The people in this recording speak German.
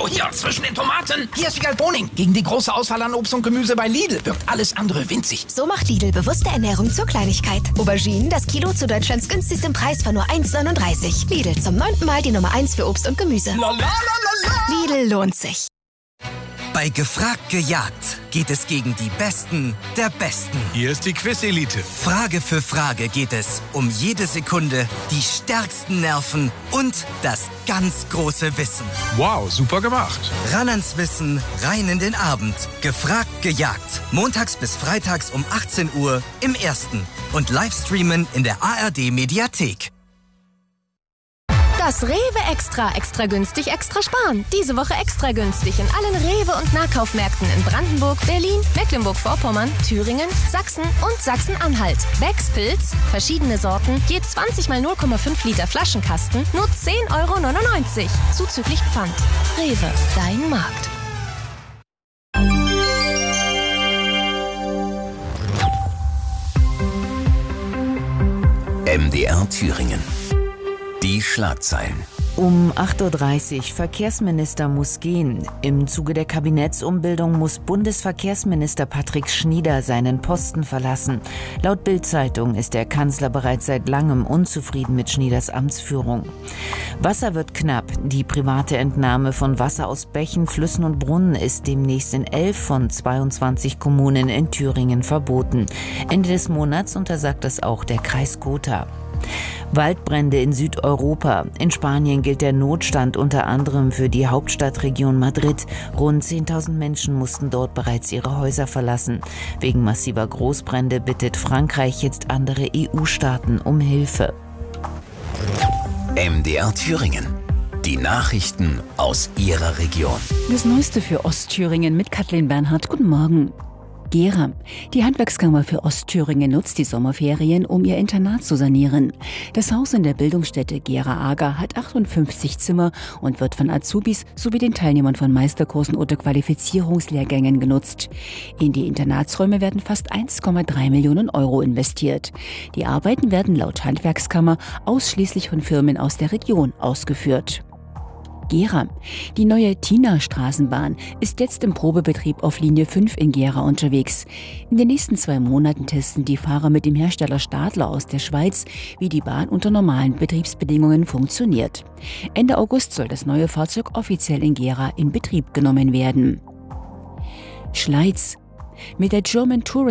hier, zwischen den Tomaten. Hier ist Wiegald Boning. Gegen die große Auswahl an Obst und Gemüse bei Lidl wirkt alles andere winzig. So macht Lidl bewusste Ernährung zur Kleinigkeit. Auberginen, das Kilo zu Deutschlands günstigstem Preis von nur 1,39. Lidl, zum 9. Mal die Nummer 1 für Obst und Gemüse. Lidl lohnt sich. Bei Gefragt gejagt geht es gegen die Besten der Besten. Hier ist die Quiz-Elite. Frage für Frage geht es um jede Sekunde, die stärksten Nerven und das ganz große Wissen. Wow, super gemacht. Ran ans Wissen, rein in den Abend. Gefragt gejagt. Montags bis freitags um 18 Uhr im Ersten. Und Livestreamen in der ARD-Mediathek. Das Rewe Extra. Extra günstig, extra sparen. Diese Woche extra günstig in allen Rewe- und Nahkaufmärkten in Brandenburg, Berlin, Mecklenburg-Vorpommern, Thüringen, Sachsen und Sachsen-Anhalt. Becks Pilz, verschiedene Sorten, je 20 mal 0,5 Liter Flaschenkasten, nur 10,99 €. Zuzüglich Pfand. Rewe, dein Markt. MDR Thüringen. Die Schlagzeilen. Um 8:30 Uhr, Verkehrsminister muss gehen. Im Zuge der Kabinettsumbildung muss Bundesverkehrsminister Patrick Schnieder seinen Posten verlassen. Laut Bild-Zeitung ist der Kanzler bereits seit langem unzufrieden mit Schnieders Amtsführung. Wasser wird knapp. Die private Entnahme von Wasser aus Bächen, Flüssen und Brunnen ist demnächst in 11 von 22 Kommunen in Thüringen verboten. Ende des Monats untersagt das auch der Kreis Gotha. Waldbrände in Südeuropa. In Spanien gilt der Notstand unter anderem für die Hauptstadtregion Madrid. Rund 10.000 Menschen mussten dort bereits ihre Häuser verlassen. Wegen massiver Großbrände bittet Frankreich jetzt andere EU-Staaten um Hilfe. MDR Thüringen. Die Nachrichten aus Ihrer Region. Das Neueste für Ostthüringen mit Kathleen Bernhardt. Guten Morgen. Gera. Die Handwerkskammer für Ostthüringen nutzt die Sommerferien, um ihr Internat zu sanieren. Das Haus in der Bildungsstätte Gera-Ager hat 58 Zimmer und wird von Azubis sowie den Teilnehmern von Meisterkursen oder Qualifizierungslehrgängen genutzt. In die Internatsräume werden fast 1,3 Millionen € investiert. Die Arbeiten werden laut Handwerkskammer ausschließlich von Firmen aus der Region ausgeführt. Gera. Die neue Tina-Straßenbahn ist jetzt im Probebetrieb auf Linie 5 in Gera unterwegs. In den nächsten 2 Monaten testen die Fahrer mit dem Hersteller Stadler aus der Schweiz, wie die Bahn unter normalen Betriebsbedingungen funktioniert. Ende August soll das neue Fahrzeug offiziell in Gera in Betrieb genommen werden. Schleiz. Mit der German Tourist